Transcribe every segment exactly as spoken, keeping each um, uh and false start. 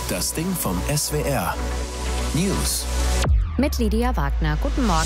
Das Ding vom S W R. News. Mit Lydia Wagner. Guten Morgen.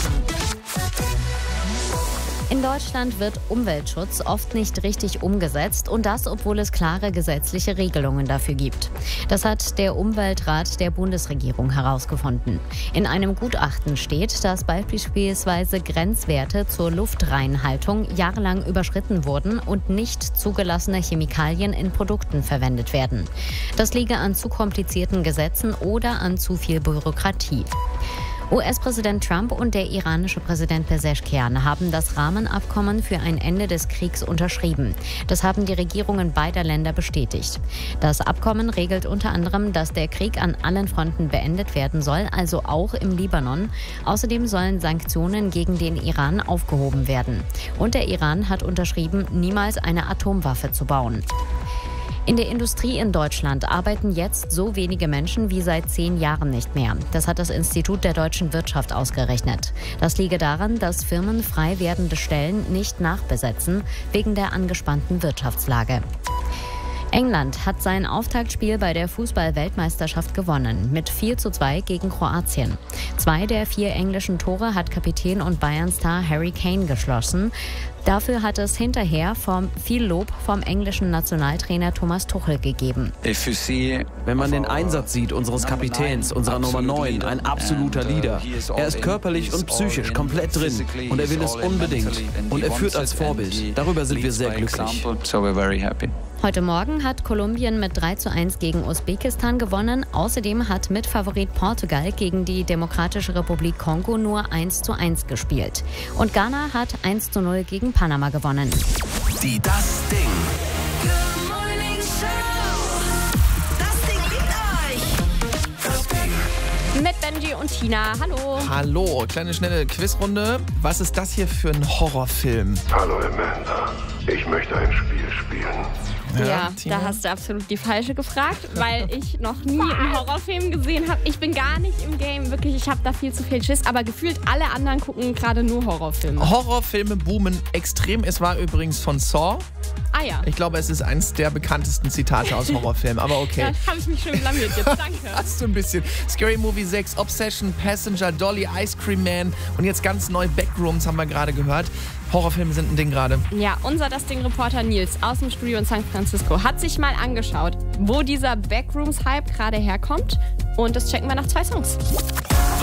In Deutschland wird Umweltschutz oft nicht richtig umgesetzt und das, obwohl es klare gesetzliche Regelungen dafür gibt. Das hat der Umweltrat der Bundesregierung herausgefunden. In einem Gutachten steht, dass beispielsweise Grenzwerte zur Luftreinhaltung jahrelang überschritten wurden und nicht zugelassene Chemikalien in Produkten verwendet werden. Das liege an zu komplizierten Gesetzen oder an zu viel Bürokratie. U S-Präsident Trump und der iranische Präsident Pezeshkian haben das Rahmenabkommen für ein Ende des Kriegs unterschrieben. Das haben die Regierungen beider Länder bestätigt. Das Abkommen regelt unter anderem, dass der Krieg an allen Fronten beendet werden soll, also auch im Libanon. Außerdem sollen Sanktionen gegen den Iran aufgehoben werden. Und der Iran hat unterschrieben, niemals eine Atomwaffe zu bauen. In der Industrie in Deutschland arbeiten jetzt so wenige Menschen wie seit zehn Jahren nicht mehr. Das hat das Institut der deutschen Wirtschaft ausgerechnet. Das liege daran, dass Firmen frei werdende Stellen nicht nachbesetzen, wegen der angespannten Wirtschaftslage. England hat sein Auftaktspiel bei der Fußball-Weltmeisterschaft gewonnen, mit vier zu zwei gegen Kroatien. Zwei der vier englischen Tore hat Kapitän und Bayern-Star Harry Kane geschlossen. Dafür hat es hinterher vom, viel Lob vom englischen Nationaltrainer Thomas Tuchel gegeben. Wenn man den Einsatz sieht unseres Kapitäns, unserer Nummer neun, ein absoluter Leader. Er ist körperlich und psychisch komplett drin und er will es unbedingt. Und er führt als Vorbild. Darüber sind wir sehr glücklich. Heute Morgen hat Kolumbien mit drei zu eins gegen Usbekistan gewonnen. Außerdem hat Mitfavorit Portugal gegen die Demokratische Republik Kongo nur eins zu eins gespielt. Und Ghana hat eins zu null gegen Panama gewonnen. Die Das Ding. Das Ding liegt euch. Das Ding. Mit Benji und Tina. Hallo. Hallo, kleine schnelle Quizrunde. Was ist das hier für ein Horrorfilm? Hallo Amanda, ich möchte ein Spiel spielen. Ja, Tina? da hast du absolut die falsche gefragt, weil ich noch nie einen Horrorfilm gesehen habe. Ich bin gar nicht im Game, wirklich, ich habe da viel zu viel Schiss, aber gefühlt alle anderen gucken gerade nur Horrorfilme. Horrorfilme boomen extrem. Es war übrigens von Saw. Ah ja, Ich glaube, es ist eins der bekanntesten Zitate aus Horrorfilmen, aber okay. da habe ich mich schön blamiert jetzt, danke. Hast du ein bisschen. Scary Movie sechs, Obsession, Passenger, Dolly, Ice Cream Man und jetzt ganz neu Backrooms haben wir gerade gehört. Horrorfilme sind ein Ding gerade. Ja, unser Das Ding-Reporter Nils aus dem Studio in San Francisco hat sich mal angeschaut, wo dieser Backrooms-Hype gerade herkommt und das checken wir nach zwei Songs.